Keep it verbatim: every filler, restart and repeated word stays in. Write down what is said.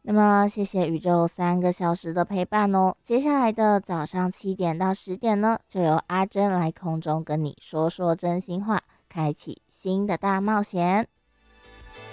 那么，谢谢宇宙三个小时的陪伴哦。接下来的早上七点到十点呢，就由阿珍来空中跟你说说真心话，开启新的大冒险。